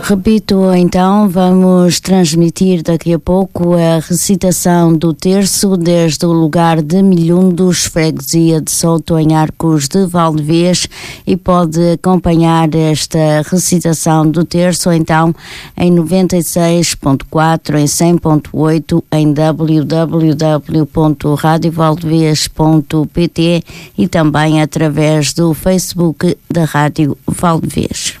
Repito, então, vamos transmitir daqui a pouco a recitação do terço desde o lugar de Milhundos, freguesia de Souto, em Arcos de Valdevez, e pode acompanhar esta recitação do terço, então, em 96.4, em 100.8, em www.radiovaldevez.pt e também através do Facebook da Rádio Valdevez.